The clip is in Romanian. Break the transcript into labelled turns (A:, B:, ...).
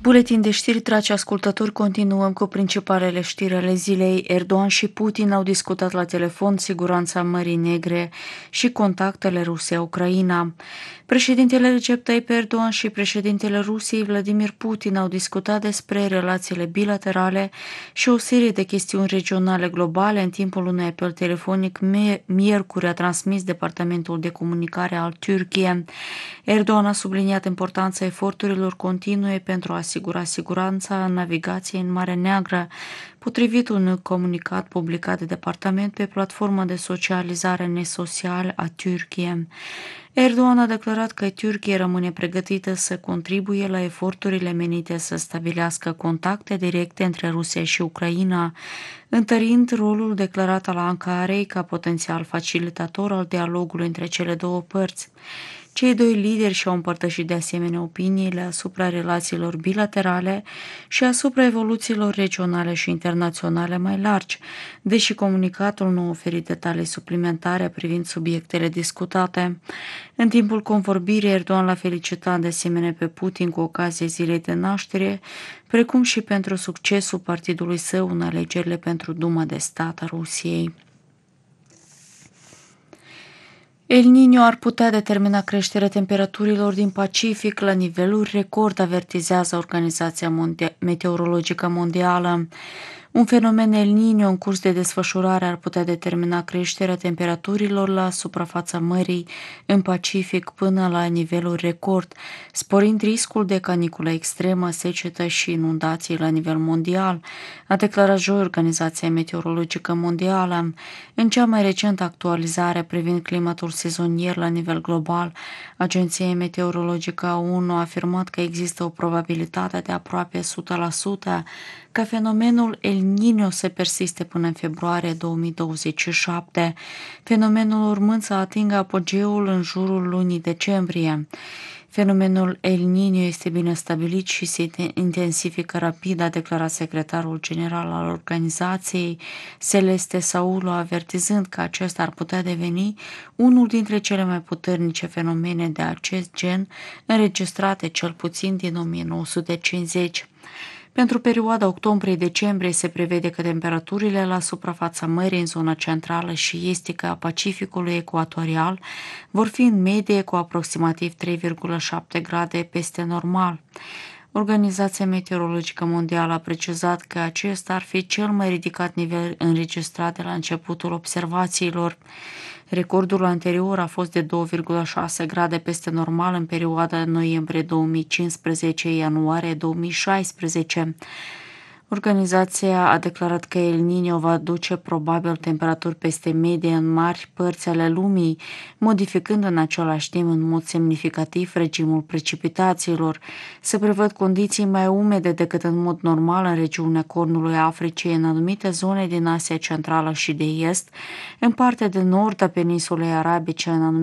A: Buletin de știri, dragi ascultători, continuăm cu principalele știri ale zilei. Erdogan și Putin au discutat la telefon siguranța Mării Negre și contactele Rusia-Ucraina. Președintele Recep Tayyip Erdogan și președintele Rusiei Vladimir Putin au discutat despre relațiile bilaterale și o serie de chestiuni regionale globale în timpul unui apel telefonic miercuri, a transmis Departamentul de Comunicare al Türkiye. Erdogan a subliniat importanța eforturilor continue pentru a asigura siguranța navigației în Marea Neagră, potrivit unui comunicat publicat de departament pe platforma de socializare nesocial a Türkiye. Erdogan a declarat că Türkiye rămâne pregătită să contribuie la eforturile menite să stabilească contacte directe între Rusia și Ucraina, întărind rolul declarat al Ankarei ca potențial facilitator al dialogului între cele două părți. Cei doi lideri și-au împărtășit de asemenea opiniile asupra relațiilor bilaterale și asupra evoluțiilor regionale și internaționale mai largi, deși comunicatul nu a oferit detalii suplimentare privind subiectele discutate. În timpul convorbirii, Erdogan l-a felicitat de asemenea pe Putin cu ocazia zilei de naștere, precum și pentru succesul partidului său în alegerile pentru Duma de Stat a Rusiei. El Niño ar putea determina creșterea temperaturilor din Pacific la niveluri record, avertizează Organizația Meteorologică Mondială. Un fenomen El Niño în curs de desfășurare ar putea determina creșterea temperaturilor la suprafața mării în Pacific până la niveluri record, sporind riscul de caniculă extremă, secetă și inundații la nivel mondial, a declarat joi Organizația Meteorologică Mondială. În cea mai recentă actualizare privind climatul sezonier la nivel global, Agenția Meteorologică a ONU a afirmat că există o probabilitate de aproape 100% ca fenomenul El Niño să persiste până în februarie 2027, fenomenul urmând să atingă apogeul în jurul lunii decembrie. Fenomenul El Niño este bine stabilit și se intensifică rapid, a declarat secretarul general al organizației, Celeste Saulo, avertizând că acesta ar putea deveni unul dintre cele mai puternice fenomene de acest gen înregistrate cel puțin din 1950. Pentru perioada octombrie-decembrie se prevede că temperaturile la suprafața mării în zona centrală și estică a Pacificului ecuatorial vor fi în medie cu aproximativ 3,7 grade peste normal. Organizația Meteorologică Mondială a precizat că acesta ar fi cel mai ridicat nivel înregistrat de la începutul observațiilor. Recordul anterior a fost de 2,6 grade peste normal în perioada noiembrie 2015-ianuarie 2016. Organizația a declarat că El Niño va duce probabil temperaturi peste medie în mari părți ale lumii, modificând în același timp în mod semnificativ regimul precipitațiilor. Se prevăd condiții mai umede decât în mod normal în regiunea Cornului Africii, în anumite zone din Asia Centrală și de Est, în partea de nord a peninsulei arabice, în anumite